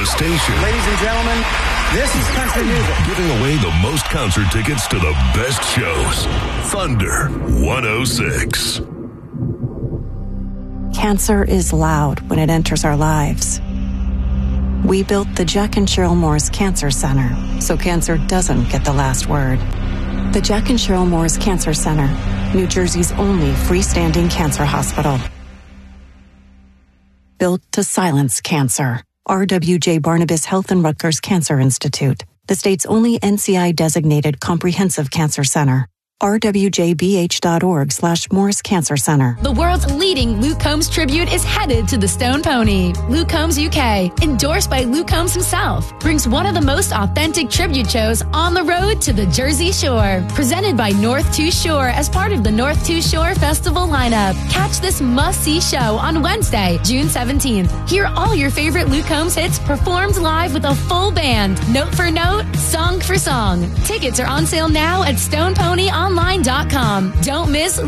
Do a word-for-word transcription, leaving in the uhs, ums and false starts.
station. Ladies and gentlemen, this is country music. Giving away the most concert tickets to the best shows. Thunder one oh six. Cancer is loud when it enters our lives. We built the Jack and Cheryl Moore's Cancer Center so cancer doesn't get the last word. The Jack and Cheryl Moore's Cancer Center, New Jersey's only freestanding cancer hospital. Built to silence cancer. R W J Barnabas Health and Rutgers Cancer Institute, the state's only N C I-designated comprehensive cancer center. R W J B H dot org slash Morris Cancer Center. The world's leading Luke Combs tribute is headed to the Stone Pony. Luke Combs U K, endorsed by Luke Combs himself, brings one of the most authentic tribute shows on the road to the Jersey Shore. Presented by North Two Shore as part of the North Two Shore Festival lineup. Catch this must-see show on Wednesday, June seventeenth. Hear all your favorite Luke Combs hits performed live with a full band, note for note, song for song. Tickets are on sale now at stone pony online dot com. Don't miss